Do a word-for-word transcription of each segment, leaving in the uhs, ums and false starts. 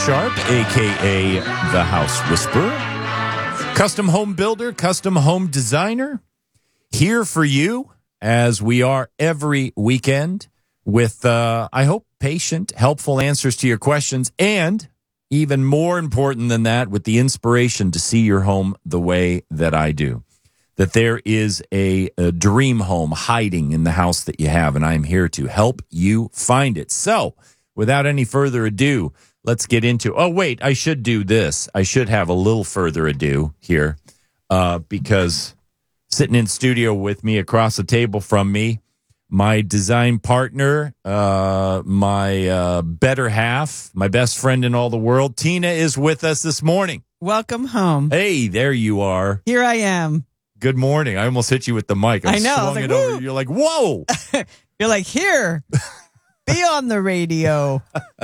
Sharp, a k a. The House Whisperer, custom home builder, custom home designer, here for you as we are every weekend with, uh, I hope, patient, helpful answers to your questions, and even more important than that, with the inspiration to see your home the way that I do. That there is a, a dream home hiding in the house that you have, and I'm here to help you find it. So, without any further ado, let's get into, oh, wait, I should do this. I should have a little further ado here uh, because sitting in studio with me across the table from me, my design partner, uh, my uh, better half, my best friend in all the world, Tina is with us this morning. Welcome home. Hey, there you are. Here I am. Good morning. I almost hit you with the mic. I, I know. I swung was like, it over. woo. You're like, whoa. You're like, here, be on the radio.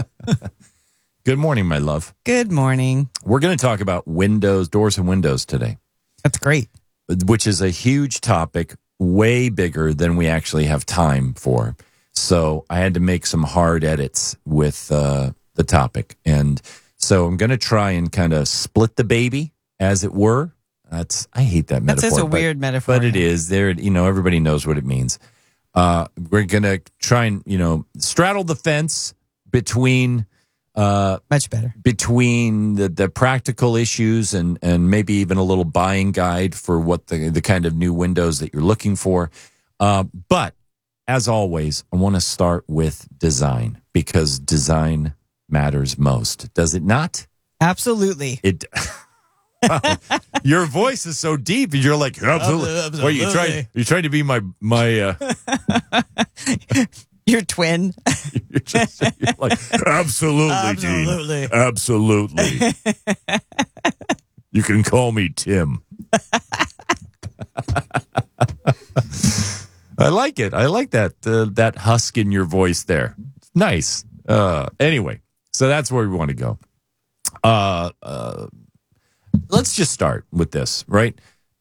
Good morning, my love. Good morning. We're going to talk about windows, doors and windows today. That's great. Which is a huge topic, way bigger than we actually have time for. So I had to make some hard edits with uh, the topic. And so I'm going to try and kind of split the baby, as it were. That's I hate that That's metaphor. such a but, weird metaphor. But it is. There, you know, everybody knows what it means. Uh, we're going to try and, you know, straddle the fence between... Uh, Much better. Between the, the practical issues and, and maybe even a little buying guide for what the, the kind of new windows that you're looking for. Uh, but as always, I want to start with design because design matters most. Does it not? Absolutely. It. Wow. Your voice is so deep. You're like, absolutely. Absolutely. Well, you trying, you trying to be my, my, uh, Your twin. You're, just, you're like, absolutely, Absolutely. Dean. Absolutely. You can call me Tim. I like it. I like that uh, that husk in your voice there. Nice. Uh, anyway, so that's where we want to go. Uh, uh, let's just start with this, right?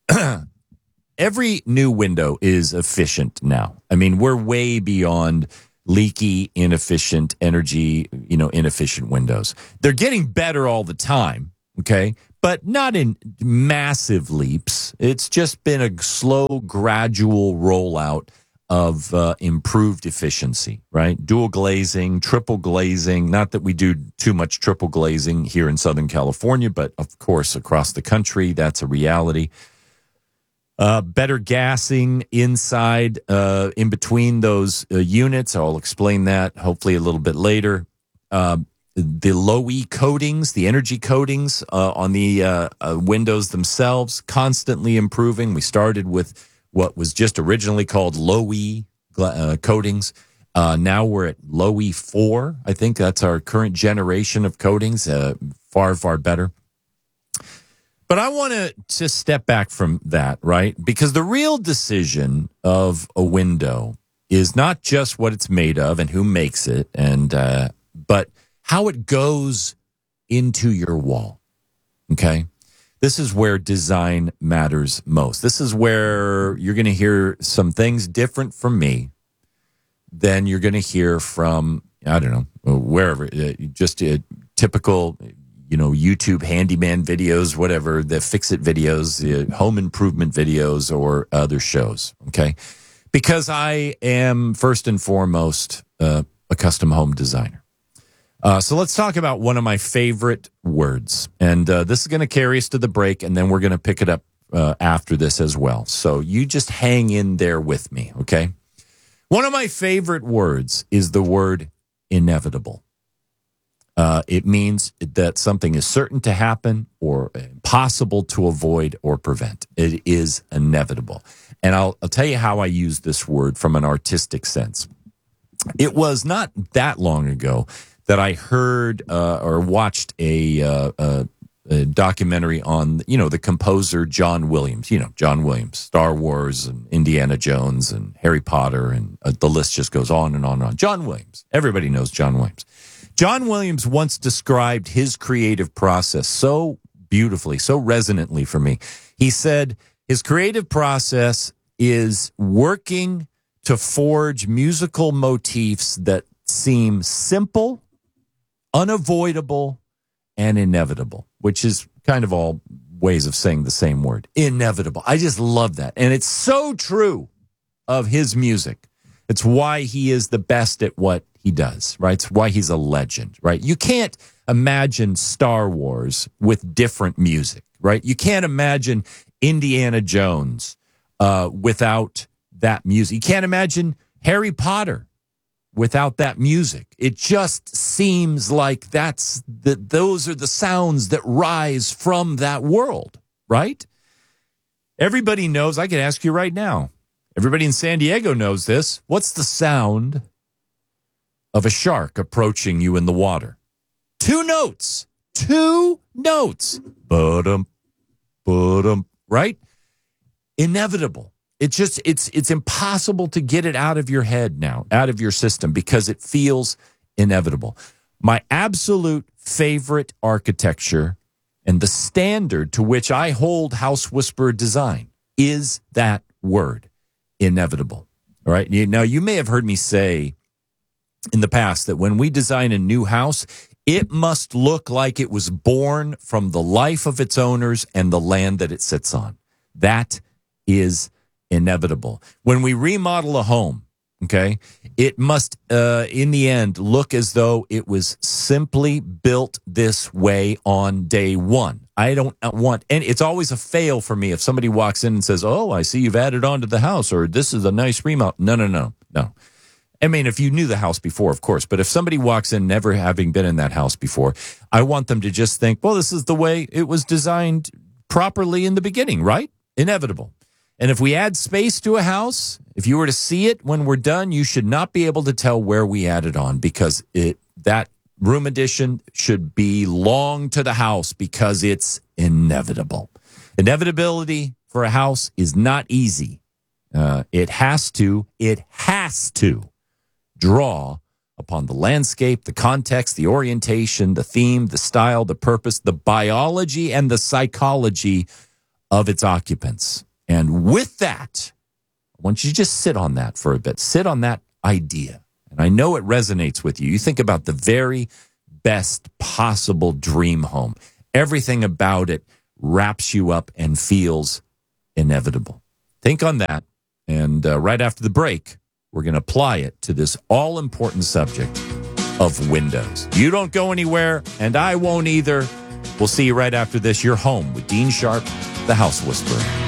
Every new window is efficient now. I mean, we're way beyond leaky, inefficient, energy, you know, inefficient windows. They're getting better all the time, okay? But not in massive leaps. It's just been a slow, gradual rollout of uh, improved efficiency, right? Dual glazing, triple glazing. Not that we do too much triple glazing here in Southern California, but of course, across the country, that's a reality. Uh, better gassing inside, uh, in between those uh, units. I'll explain that hopefully a little bit later. Uh, the low-E coatings, the energy coatings uh, on the uh, uh, windows themselves, constantly improving. We started with what was just originally called low-E uh, coatings. Uh, now we're at low-E four. I think that's our current generation of coatings. Uh, far, far better. But I want to just step back from that, right? Because the real decision of a window is not just what it's made of and who makes it, and uh, but how it goes into your wall, okay? This is where design matters most. This is where you're going to hear some things different from me than you're going to hear from, I don't know, wherever, uh, just a typical... you know, YouTube handyman videos, whatever, the fix-it videos, the home improvement videos, or other shows, okay? Because I am, first and foremost, uh, a custom home designer. Uh, so let's talk about one of my favorite words. And uh, this is going to carry us to the break, and then we're going to pick it up uh, after this as well. So you just hang in there with me, okay? One of my favorite words is the word inevitable. Uh, it means that something is certain to happen or impossible to avoid or prevent. It is inevitable. And I'll, I'll tell you how I use this word from an artistic sense. It was not that long ago that I heard uh, or watched a, uh, a, a documentary on, you know, the composer John Williams. You know, John Williams, Star Wars and Indiana Jones and Harry Potter, and uh, the list just goes on and on and on. John Williams. Everybody knows John Williams. John Williams once described his creative process so beautifully, so resonantly for me. He said his creative process is working to forge musical motifs that seem simple, unavoidable, and inevitable, which is kind of all ways of saying the same word. Inevitable. I just love that. And it's so true of his music. It's why he is the best at what he does, right? It's why he's a legend, right? You can't imagine Star Wars with different music, right? You can't imagine Indiana Jones uh, without that music. You can't imagine Harry Potter without that music. It just seems like that's the, those are the sounds that rise from that world, right? Everybody knows, I can ask you right now, everybody in San Diego knows this. What's the sound of a shark approaching you in the water? Two notes. Two notes. Ba-dum, ba-dum, right? Inevitable. It's just, it's it's impossible to get it out of your head now, out of your system, because it feels inevitable. My absolute favorite architecture and the standard to which I hold House Whisperer design is that word, inevitable. All right. Now, you may have heard me say in the past that when we design a new house, it must look like it was born from the life of its owners and the land that it sits on. That is inevitable. When we remodel a home, okay, it must, uh, in the end, look as though it was simply built this way on day one. I don't want, and it's always a fail for me if somebody walks in and says, oh, I see you've added on to the house, or this is a nice remodel. No, no, no, no. I mean, if you knew the house before, of course, but if somebody walks in never having been in that house before, I want them to just think, well, this is the way it was designed properly in the beginning, right? Inevitable. And if we add space to a house, if you were to see it when we're done, you should not be able to tell where we added on, because it that room addition should belong to the house because it's inevitable. Inevitability for a house is not easy. Uh, it has to, it has to draw upon the landscape, the context, the orientation, the theme, the style, the purpose, the biology, and the psychology of its occupants. And with that, I want you to just sit on that for a bit. Sit on that idea. And I know it resonates with you. You think about the very best possible dream home. Everything about it wraps you up and feels inevitable. Think on that. And uh, right after the break, we're going to apply it to this all-important subject of windows. You don't go anywhere, and I won't either. We'll see you right after this. You're home with Dean Sharp, the House Whisperer.